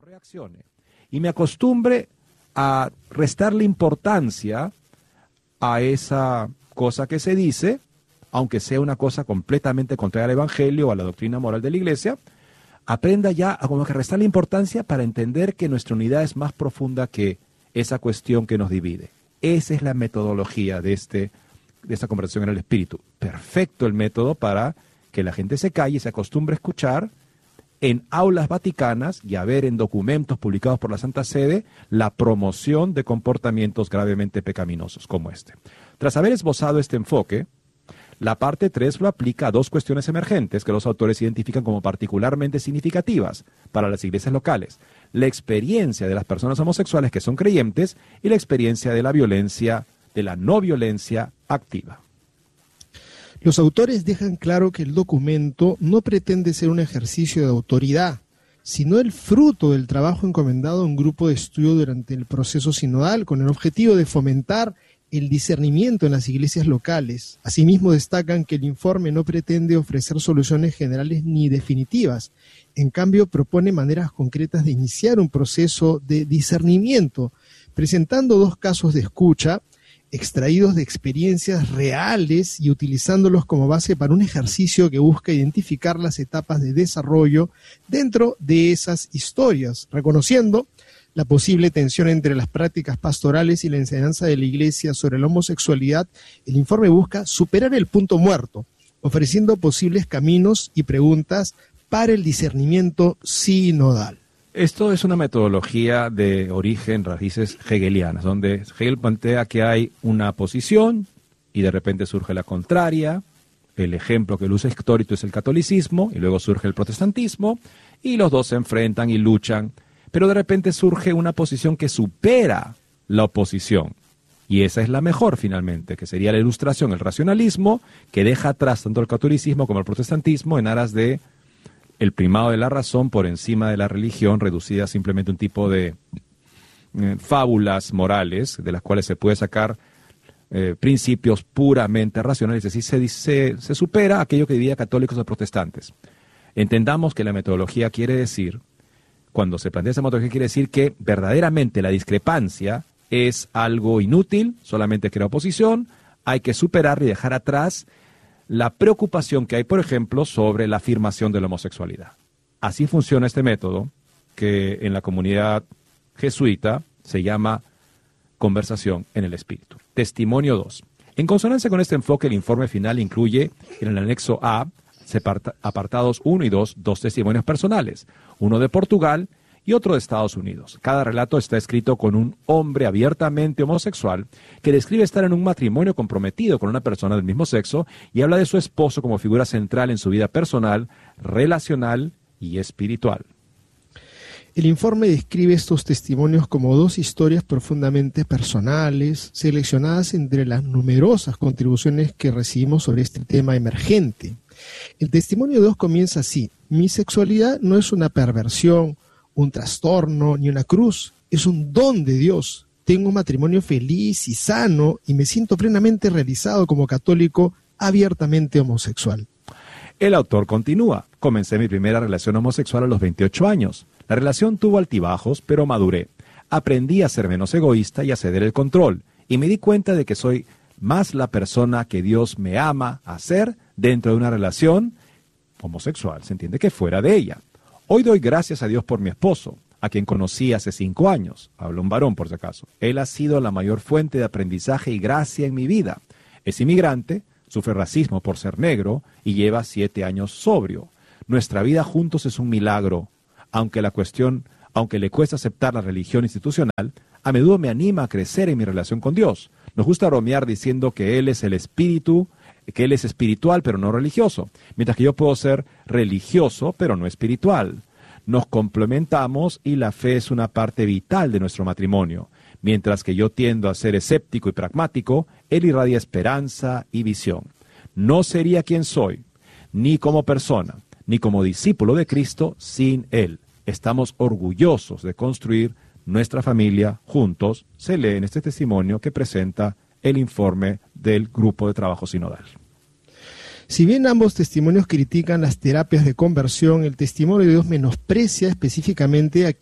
reaccione y me acostumbre a restarle importancia a esa cosa que se dice, aunque sea una cosa completamente contraria al Evangelio o a la doctrina moral de la Iglesia, aprenda ya a como que restarle importancia para entender que nuestra unidad es más profunda que esa cuestión que nos divide. Esa es la metodología de esta conversación en el Espíritu. Perfecto el método para que la gente se calle y se acostumbre a escuchar en aulas vaticanas y a ver en documentos publicados por la Santa Sede la promoción de comportamientos gravemente pecaminosos como este. Tras haber esbozado este enfoque, la parte 3 lo aplica a dos cuestiones emergentes que los autores identifican como particularmente significativas para las iglesias locales: la experiencia de las personas homosexuales que son creyentes y la experiencia de la violencia, de la no violencia activa. Los autores dejan claro que el documento no pretende ser un ejercicio de autoridad, sino el fruto del trabajo encomendado a un grupo de estudio durante el proceso sinodal con el objetivo de fomentar el discernimiento en las iglesias locales. Asimismo, destacan que el informe no pretende ofrecer soluciones generales ni definitivas. En cambio, propone maneras concretas de iniciar un proceso de discernimiento, presentando dos casos de escucha extraídos de experiencias reales y utilizándolos como base para un ejercicio que busca identificar las etapas de desarrollo dentro de esas historias, reconociendo la posible tensión entre las prácticas pastorales y la enseñanza de la Iglesia sobre la homosexualidad. El informe busca superar el punto muerto, ofreciendo posibles caminos y preguntas para el discernimiento sinodal. Esto es una metodología de origen, raíces hegelianas, donde Hegel plantea que hay una posición y de repente surge la contraria. El ejemplo que luce Hectorito es el catolicismo, y luego surge el protestantismo, y los dos se enfrentan y luchan, pero de repente surge una posición que supera la oposición, y esa es la mejor finalmente, que sería la ilustración, el racionalismo, que deja atrás tanto el catolicismo como el protestantismo en aras de el primado de la razón por encima de la religión, reducida a simplemente un tipo de fábulas morales, de las cuales se puede sacar principios puramente racionales. Así se supera aquello que dividía católicos de protestantes. Entendamos que la metodología quiere decir, cuando se plantea esa metodología, quiere decir que verdaderamente la discrepancia es algo inútil, solamente crea oposición, hay que superar y dejar atrás la preocupación que hay, por ejemplo, sobre la afirmación de la homosexualidad. Así funciona este método, que en la comunidad jesuita se llama conversación en el Espíritu. Testimonio 2. En consonancia con este enfoque, el informe final incluye en el anexo A, apartados 1 y 2, dos testimonios personales, uno de Portugal y otro de Estados Unidos. Cada relato está escrito con un hombre abiertamente homosexual que describe estar en un matrimonio comprometido con una persona del mismo sexo y habla de su esposo como figura central en su vida personal, relacional y espiritual. El informe describe estos testimonios como dos historias profundamente personales, seleccionadas entre las numerosas contribuciones que recibimos sobre este tema emergente. El testimonio 2 comienza así: mi sexualidad no es una perversión, un trastorno ni una cruz, es un don de Dios. Tengo un matrimonio feliz y sano y me siento plenamente realizado como católico abiertamente homosexual. El autor continúa: comencé mi primera relación homosexual a los 28 años. La relación tuvo altibajos, pero maduré. Aprendí a ser menos egoísta y a ceder el control, y me di cuenta de que soy más la persona que Dios me ama a ser dentro de una relación homosexual, se entiende, que fuera de ella. Hoy doy gracias a Dios por mi esposo, a quien conocí hace 5 años. Hablo un varón, por si acaso. Él ha sido la mayor fuente de aprendizaje y gracia en mi vida. Es inmigrante, sufre racismo por ser negro y lleva 7 años sobrio. Nuestra vida juntos es un milagro. Aunque le cuesta aceptar la religión institucional, a menudo me anima a crecer en mi relación con Dios. Nos gusta bromear diciendo que Él es el espíritu, que Él es espiritual pero no religioso, mientras que yo puedo ser religioso pero no espiritual. Nos complementamos y la fe es una parte vital de nuestro matrimonio. Mientras que yo tiendo a ser escéptico y pragmático, Él irradia esperanza y visión. No sería quien soy, ni como persona, ni como discípulo de Cristo sin Él. Estamos orgullosos de construir nuestra familia juntos, se lee en este testimonio que presenta el informe del Grupo de Trabajo Sinodal. Si bien ambos testimonios critican las terapias de conversión, el testimonio de Dios menosprecia específicamente a quien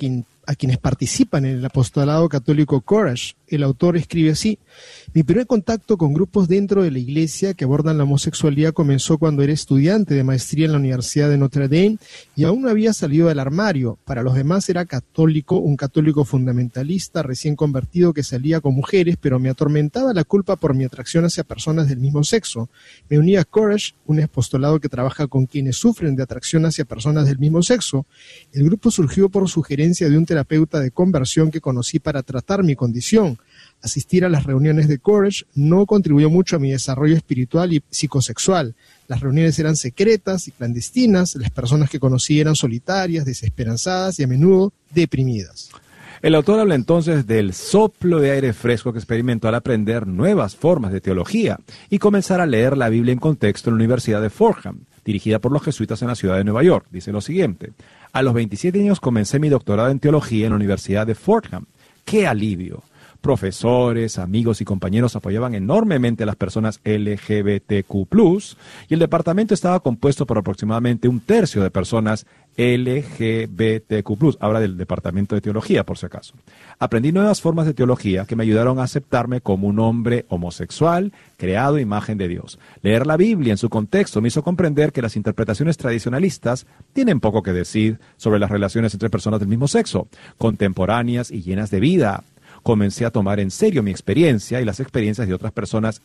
a quienes participan en el apostolado católico Courage. El autor escribe así: mi primer contacto con grupos dentro de la iglesia que abordan la homosexualidad comenzó cuando era estudiante de maestría en la Universidad de Notre Dame y aún no había salido del armario. Para los demás era católico, un católico fundamentalista recién convertido que salía con mujeres, pero me atormentaba la culpa por mi atracción hacia personas del mismo sexo. Me uní a Courage, un apostolado que trabaja con quienes sufren de atracción hacia personas del mismo sexo. El grupo surgió por sugerencia de un terapeuta de conversión que conocí para tratar mi condición. Asistir a las reuniones de Courage no contribuyó mucho a mi desarrollo espiritual y psicosexual. Las reuniones eran secretas y clandestinas, las personas que conocí eran solitarias, desesperanzadas y a menudo deprimidas. El autor habla entonces del soplo de aire fresco que experimentó al aprender nuevas formas de teología y comenzar a leer la Biblia en contexto en la Universidad de Fordham, dirigida por los jesuitas en la ciudad de Nueva York. Dice lo siguiente: a los 27 años comencé mi doctorado en teología en la Universidad de Fordham. ¡Qué alivio! Profesores, amigos y compañeros apoyaban enormemente a las personas LGBTQ+, y el departamento estaba compuesto por aproximadamente un tercio de personas LGBTQ+. Habla del departamento de teología, por si acaso. Aprendí nuevas formas de teología que me ayudaron a aceptarme como un hombre homosexual, creado a imagen de Dios. Leer la Biblia en su contexto me hizo comprender que las interpretaciones tradicionalistas tienen poco que decir sobre las relaciones entre personas del mismo sexo, contemporáneas y llenas de vida. Comencé a tomar en serio mi experiencia y las experiencias de otras personas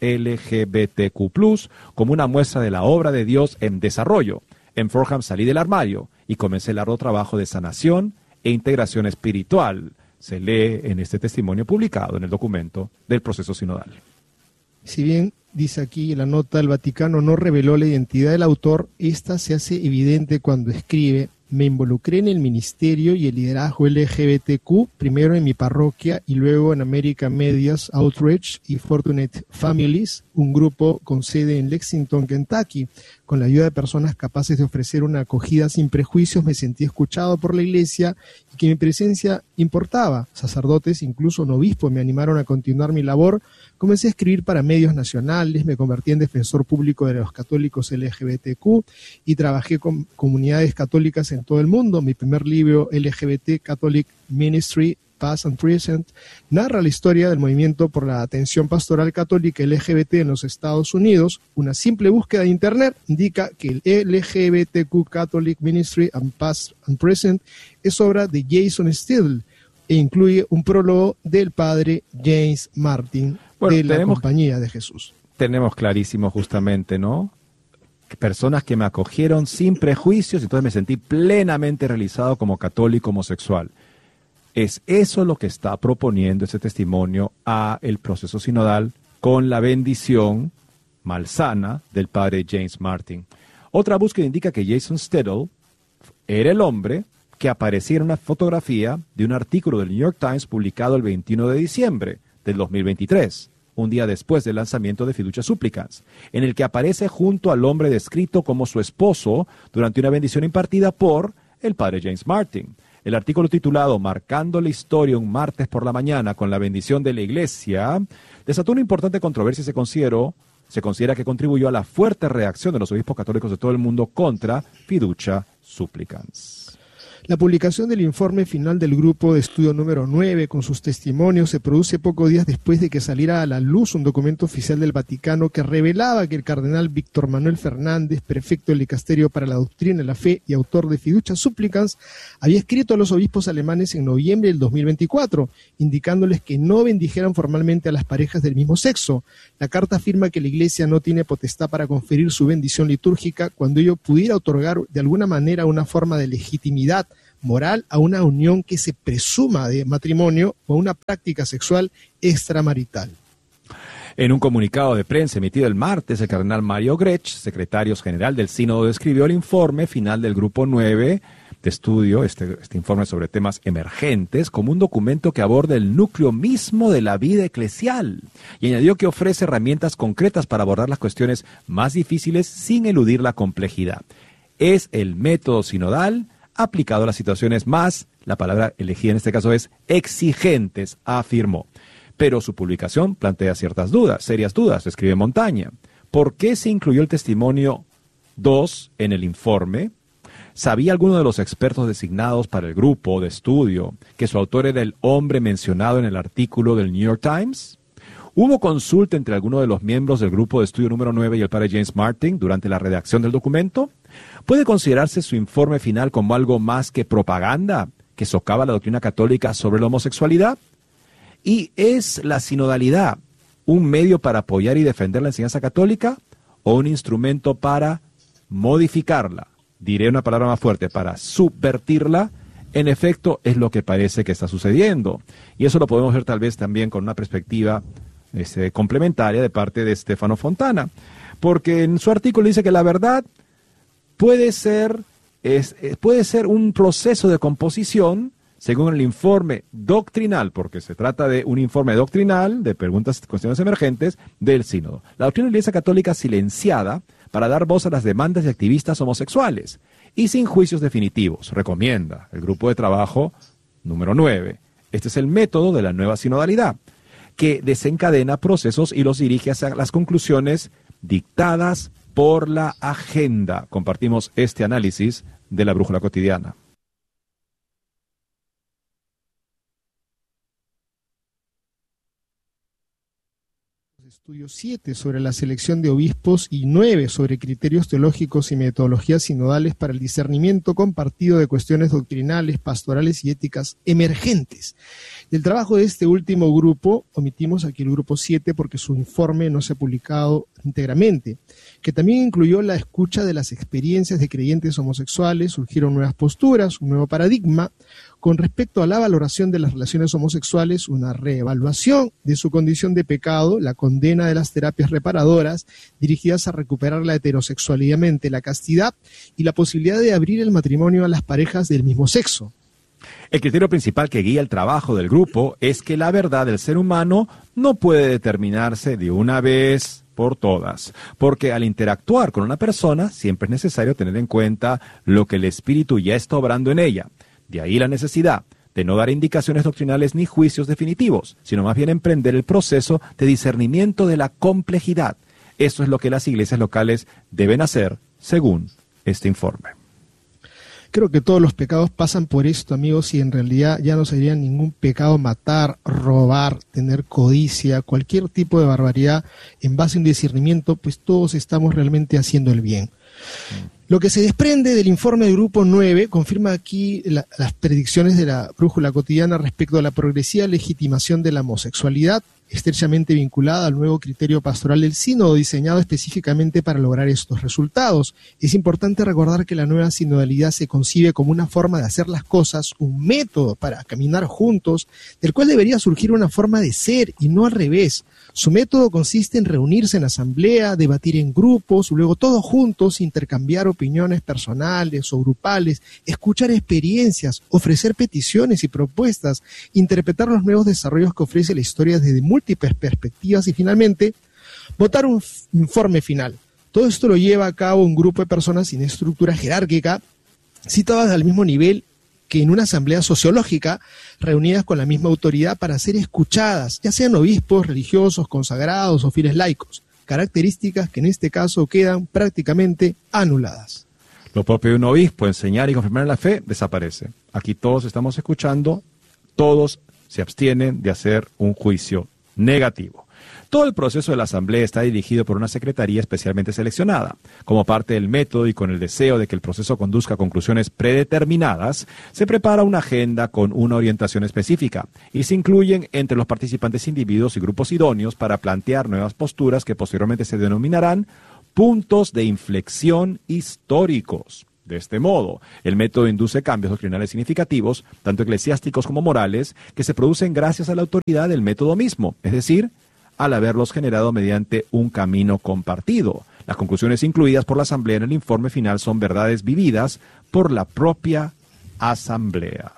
LGBTQ+, como una muestra de la obra de Dios en desarrollo. En Fordham salí del armario y comencé el arduo trabajo de sanación e integración espiritual. Se lee en este testimonio publicado en el documento del proceso sinodal. Si bien, dice aquí la nota, el Vaticano no reveló la identidad del autor, esta se hace evidente cuando escribe: me involucré en el ministerio y el liderazgo LGBTQ, primero en mi parroquia y luego en American Medias Outreach y Fortunate Families, un grupo con sede en Lexington, Kentucky. Con la ayuda de personas capaces de ofrecer una acogida sin prejuicios, me sentí escuchado por la iglesia y que mi presencia importaba. Sacerdotes, incluso un obispo, me animaron a continuar mi labor. Comencé a escribir para medios nacionales, me convertí en defensor público de los católicos LGBTQ y trabajé con comunidades católicas en todo el mundo. Mi primer libro, LGBT Catholic Ministry, Past and Present, narra la historia del movimiento por la atención pastoral católica LGBT en los Estados Unidos. Una simple búsqueda de internet indica que el LGBTQ Catholic Ministry and Past and Present es obra de Jason Steele e incluye un prólogo del padre James Martin, de la Compañía de Jesús. Tenemos clarísimo justamente, ¿no? Personas que me acogieron sin prejuicios, entonces me sentí plenamente realizado como católico homosexual. Es eso lo que está proponiendo ese testimonio a el proceso sinodal con la bendición malsana del padre James Martin. Otra búsqueda indica que Jason Steele era el hombre que aparecía en una fotografía de un artículo del New York Times publicado el 21 de diciembre del 2023, un día después del lanzamiento de Fiducia Supplicans, en el que aparece junto al hombre descrito como su esposo durante una bendición impartida por el padre James Martin. El artículo titulado Marcando la historia un martes por la mañana con la bendición de la iglesia desató una importante controversia y se considera que contribuyó a la fuerte reacción de los obispos católicos de todo el mundo contra Fiducia Supplicans. La publicación del informe final del grupo de estudio número 9 con sus testimonios se produce pocos días después de que saliera a la luz un documento oficial del Vaticano que revelaba que el cardenal Víctor Manuel Fernández, prefecto del Dicasterio para la Doctrina y la Fe y autor de Fiducia Supplicans, había escrito a los obispos alemanes en noviembre del 2024, indicándoles que no bendijeran formalmente a las parejas del mismo sexo. La carta afirma que la Iglesia no tiene potestad para conferir su bendición litúrgica cuando ello pudiera otorgar de alguna manera una forma de legitimidad moral a una unión que se presuma de matrimonio o una práctica sexual extramarital. En un comunicado de prensa emitido el martes, el cardenal Mario Grech, secretario general del Sínodo, describió el informe final del Grupo 9 de estudio, este informe sobre temas emergentes, como un documento que aborda el núcleo mismo de la vida eclesial, y añadió que ofrece herramientas concretas para abordar las cuestiones más difíciles sin eludir la complejidad. Es el método sinodal aplicado a las situaciones más, la palabra elegida en este caso es exigentes, afirmó. Pero su publicación plantea ciertas dudas, serias dudas, escribe Montaña. ¿Por qué se incluyó el testimonio 2 en el informe? ¿Sabía alguno de los expertos designados para el grupo de estudio que su autor era el hombre mencionado en el artículo del New York Times? ¿Hubo consulta entre alguno de los miembros del grupo de estudio número 9 y el padre James Martin durante la redacción del documento? ¿Puede considerarse su informe final como algo más que propaganda que socava la doctrina católica sobre la homosexualidad? ¿Y es la sinodalidad un medio para apoyar y defender la enseñanza católica o un instrumento para modificarla? Diré una palabra más fuerte, para subvertirla. En efecto, es lo que parece que está sucediendo. Y eso lo podemos ver tal vez también con una perspectiva complementaria de parte de Stefano Fontana. Porque en su artículo dice que la verdad puede ser un proceso de composición según el informe doctrinal, porque se trata de un informe doctrinal de preguntas y cuestiones emergentes del sínodo. La doctrina de la Iglesia Católica silenciada para dar voz a las demandas de activistas homosexuales y sin juicios definitivos, recomienda el grupo de trabajo número 9. Este es el método de la nueva sinodalidad, que desencadena procesos y los dirige hacia las conclusiones dictadas por la agenda. Compartimos este análisis de la Brújula Cotidiana. Estudio 7 sobre la selección de obispos y 9 sobre criterios teológicos y metodologías sinodales para el discernimiento compartido de cuestiones doctrinales, pastorales y éticas emergentes. Del trabajo de este último grupo, omitimos aquí el grupo 7 porque su informe no se ha publicado íntegramente, que también incluyó la escucha de las experiencias de creyentes homosexuales, surgieron nuevas posturas, un nuevo paradigma con respecto a la valoración de las relaciones homosexuales, una reevaluación de su condición de pecado, la condena de las terapias reparadoras dirigidas a recuperar la heterosexualidad mediante la castidad y la posibilidad de abrir el matrimonio a las parejas del mismo sexo. El criterio principal que guía el trabajo del grupo es que la verdad del ser humano no puede determinarse de una vez por todas, porque al interactuar con una persona siempre es necesario tener en cuenta lo que el Espíritu ya está obrando en ella. De ahí la necesidad de no dar indicaciones doctrinales ni juicios definitivos, sino más bien emprender el proceso de discernimiento de la complejidad. Eso es lo que las iglesias locales deben hacer, según este informe. Creo que todos los pecados pasan por esto, amigos, y en realidad ya no sería ningún pecado matar, robar, tener codicia, cualquier tipo de barbaridad en base a un discernimiento, pues todos estamos realmente haciendo el bien. Lo que se desprende del informe del Grupo 9 confirma aquí las predicciones de la Brújula Cotidiana respecto a la progresiva legitimación de la homosexualidad, estrechamente vinculada al nuevo criterio pastoral del sínodo diseñado específicamente para lograr estos resultados. Es importante recordar que la nueva sinodalidad se concibe como una forma de hacer las cosas, un método para caminar juntos, del cual debería surgir una forma de ser y no al revés. Su método consiste en reunirse en asamblea, debatir en grupos, luego todos juntos intercambiar opiniones personales o grupales, escuchar experiencias, ofrecer peticiones y propuestas, interpretar los nuevos desarrollos que ofrece la historia desde múltiples perspectivas y finalmente votar un informe final. Todo esto lo lleva a cabo un grupo de personas sin estructura jerárquica, situadas al mismo nivel que en una asamblea sociológica, reunidas con la misma autoridad para ser escuchadas, ya sean obispos, religiosos, consagrados o fieles laicos, características que en este caso quedan prácticamente anuladas. Lo propio de un obispo, enseñar y confirmar la fe, desaparece. Aquí todos estamos escuchando, todos se abstienen de hacer un juicio negativo. Todo el proceso de la asamblea está dirigido por una secretaría especialmente seleccionada. Como parte del método y con el deseo de que el proceso conduzca a conclusiones predeterminadas, se prepara una agenda con una orientación específica y se incluyen entre los participantes individuos y grupos idóneos para plantear nuevas posturas que posteriormente se denominarán puntos de inflexión históricos. De este modo, el método induce cambios doctrinales significativos, tanto eclesiásticos como morales, que se producen gracias a la autoridad del método mismo, es decir, al haberlos generado mediante un camino compartido. Las conclusiones incluidas por la Asamblea en el informe final son verdades vividas por la propia Asamblea.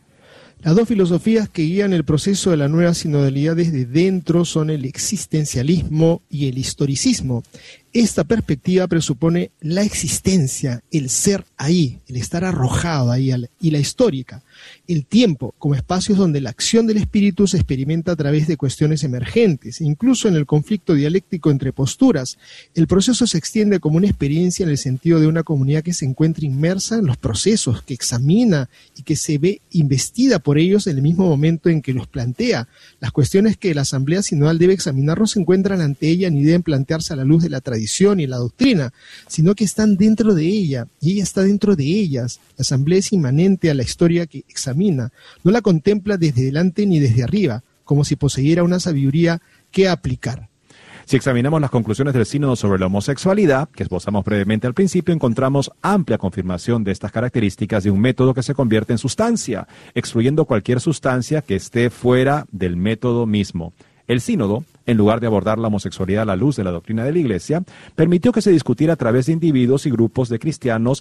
Las dos filosofías que guían el proceso de la nueva sinodalidad desde dentro son el existencialismo y el historicismo. Esta perspectiva presupone la existencia, el ser ahí, el estar arrojado ahí, y la histórica, el tiempo como espacios donde la acción del espíritu se experimenta a través de cuestiones emergentes. Incluso en el conflicto dialéctico entre posturas, el proceso se extiende como una experiencia en el sentido de una comunidad que se encuentra inmersa en los procesos, que examina y que se ve investida por ellos en el mismo momento en que los plantea. Las cuestiones que la Asamblea Sinodal debe examinar no se encuentran ante ella ni deben plantearse a la luz de la tradición y la doctrina, sino que están dentro de ella, y ella está dentro de ellas. La Asamblea es inmanente a la historia que examina, no la contempla desde delante ni desde arriba, como si poseyera una sabiduría que aplicar. Si examinamos las conclusiones del sínodo sobre la homosexualidad, que esbozamos brevemente al principio, encontramos amplia confirmación de estas características de un método que se convierte en sustancia, excluyendo cualquier sustancia que esté fuera del método mismo. El sínodo, en lugar de abordar la homosexualidad a la luz de la doctrina de la Iglesia, permitió que se discutiera a través de individuos y grupos de cristianos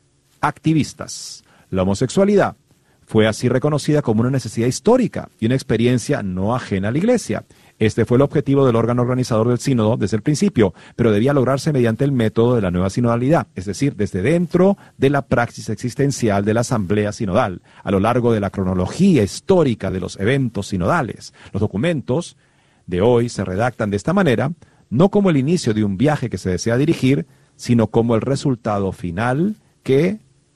activistas. La homosexualidad fue así reconocida como una necesidad histórica y una experiencia no ajena a la Iglesia. Este fue el objetivo del órgano organizador del sínodo desde el principio, pero debía lograrse mediante el método de la nueva sinodalidad, es decir, desde dentro de la praxis existencial de la asamblea sinodal, a lo largo de la cronología histórica de los eventos sinodales. Los documentos de hoy se redactan de esta manera, no como el inicio de un viaje que se desea dirigir, sino como el resultado final que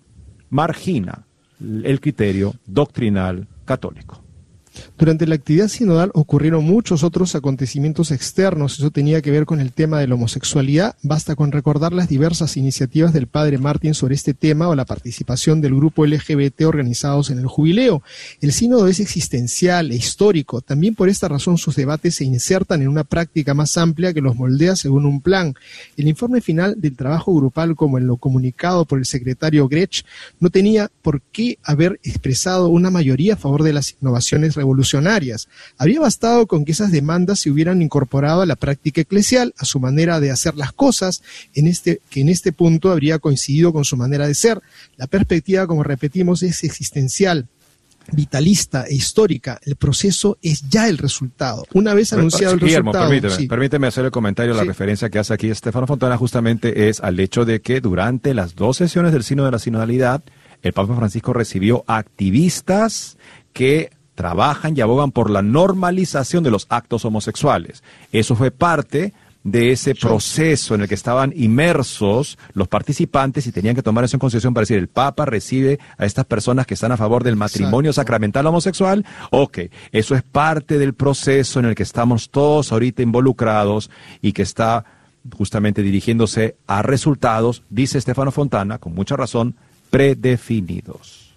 margina el criterio doctrinal católico. Durante la actividad sinodal ocurrieron muchos otros acontecimientos externos. Eso tenía que ver con el tema de la homosexualidad. Basta con recordar las diversas iniciativas del padre Martín sobre este tema o la participación del grupo LGBT organizados en el jubileo. El sínodo es existencial e histórico. También por esta razón sus debates se insertan en una práctica más amplia que los moldea según un plan. El informe final del trabajo grupal, como en lo comunicado por el secretario Grech, no tenía por qué haber expresado una mayoría a favor de las innovaciones revolucionarias. Habría bastado con que esas demandas se hubieran incorporado a la práctica eclesial, a su manera de hacer las cosas, que en este punto habría coincidido con su manera de ser. La perspectiva, como repetimos, es existencial, vitalista e histórica. El proceso es ya el resultado. Una vez anunciado el resultado... Permíteme hacer el comentario. La referencia que hace aquí Stefano Fontana justamente es al hecho de que durante las 2 sesiones del Sínodo de la Sinodalidad, el Papa Francisco recibió activistas que trabajan y abogan por la normalización de los actos homosexuales. Eso fue parte de ese proceso en el que estaban inmersos los participantes y tenían que tomar eso en consideración para decir, el Papa recibe a estas personas que están a favor del matrimonio sacramental homosexual. Ok, eso es parte del proceso en el que estamos todos ahorita involucrados y que está justamente dirigiéndose a resultados, dice Stefano Fontana, con mucha razón, predefinidos.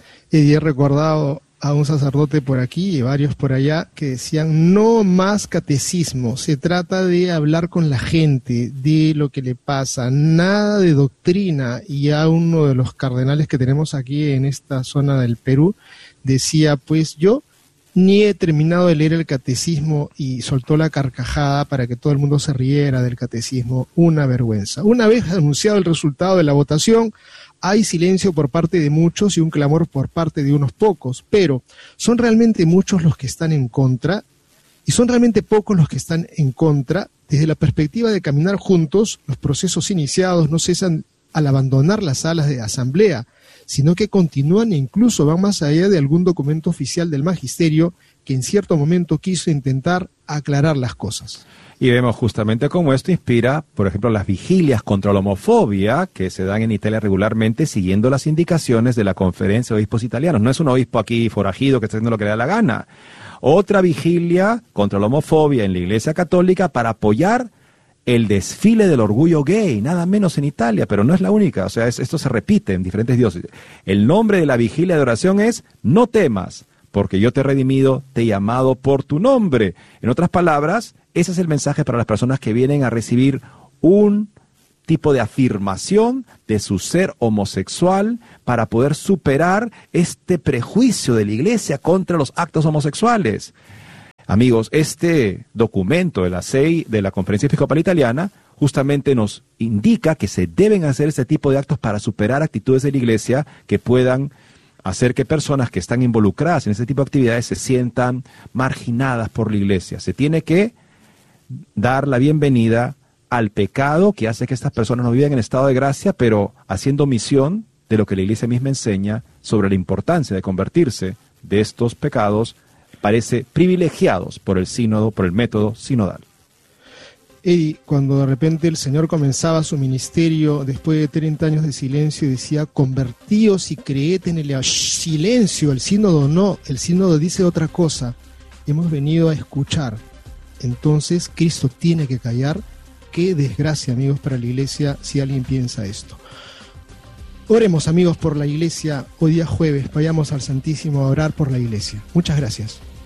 Y he recordado a un sacerdote por aquí y varios por allá que decían no más catecismo, se trata de hablar con la gente, de lo que le pasa, nada de doctrina. Y ya uno de los cardenales que tenemos aquí en esta zona del Perú decía, pues yo ni he terminado de leer el catecismo, y soltó la carcajada para que todo el mundo se riera del catecismo. Una vergüenza. Una vez anunciado el resultado de la votación, hay silencio por parte de muchos y un clamor por parte de unos pocos, pero ¿son realmente muchos los que están en contra? ¿Y son realmente pocos los que están en contra? Desde la perspectiva de caminar juntos, los procesos iniciados no cesan al abandonar las salas de asamblea, sino que continúan e incluso van más allá de algún documento oficial del magisterio que en cierto momento quiso intentar aclarar las cosas. Y vemos justamente cómo esto inspira, por ejemplo, las vigilias contra la homofobia que se dan en Italia regularmente siguiendo las indicaciones de la Conferencia de Obispos Italianos. No es un obispo aquí forajido que está haciendo lo que le da la gana. Otra vigilia contra la homofobia en la Iglesia Católica para apoyar el desfile del orgullo gay, nada menos en Italia, pero no es la única. O sea, esto se repite en diferentes diócesis. El nombre de la vigilia de oración es "No temas, porque yo te he redimido, te he llamado por tu nombre". En otras palabras, ese es el mensaje para las personas que vienen a recibir un tipo de afirmación de su ser homosexual para poder superar este prejuicio de la Iglesia contra los actos homosexuales. Amigos, este documento de la CEI, de la Conferencia Episcopal Italiana, justamente nos indica que se deben hacer este tipo de actos para superar actitudes de la Iglesia que puedan hacer que personas que están involucradas en este tipo de actividades se sientan marginadas por la Iglesia. Se tiene que dar la bienvenida al pecado que hace que estas personas no vivan en estado de gracia, pero haciendo omisión de lo que la Iglesia misma enseña sobre la importancia de convertirse de estos pecados, parece privilegiados por el sínodo, por el método sinodal. Y cuando de repente el Señor comenzaba su ministerio después de 30 años de silencio y decía, convertíos y creed en el silencio, el sínodo no, el sínodo dice otra cosa, hemos venido a escuchar, entonces Cristo tiene que callar. Qué desgracia, amigos, para la Iglesia si alguien piensa esto. Oremos, amigos, por la Iglesia. Hoy día jueves, vayamos al Santísimo a orar por la Iglesia. Muchas gracias.